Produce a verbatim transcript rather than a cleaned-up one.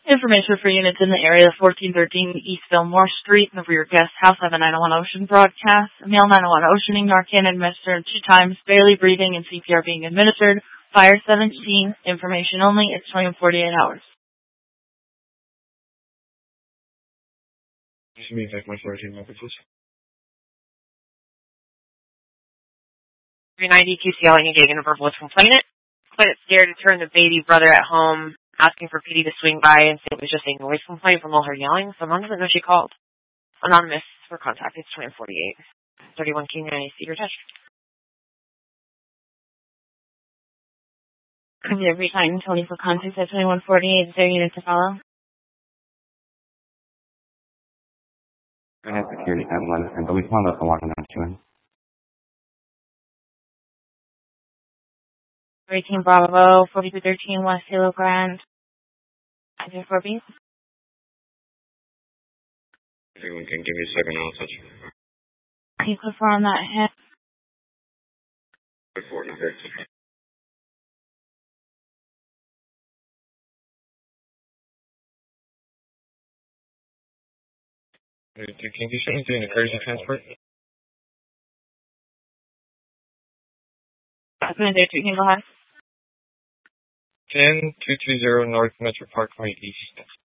Information for units in the area, fourteen thirteen East Fillmore Street, the rear guest house of a nine one one Ocean broadcast. Male nine one one Oceaning, Narcan administered two times, barely breathing, and C P R being administered. Fire seventeen, information only, it's twenty and forty-eight hours. This means like my fourteen messages. three ninety keeps yelling and getting a verbal complainant. Complainant scared to turn the baby brother at home, asking for P D to swing by and say it was just a noise complaint from all her yelling. So mom doesn't know she called. Anonymous for contact. It's twenty forty-eight. thirty-one King, I see your touch. Every time Tony for contact at twenty-one forty-eight, is there a unit to follow? I have security at eleven, but we found out the walking down to him. eighteen Bravo, forty-two thirteen West Halo Grand. Is there four B's? Everyone can give me a second, I'll touch you. Can you confirm that hit? forty thirteen. Can you show me doing a courtesy transport? That's going to do. Can you go ahead? ten two two zero North Metro Parkway East.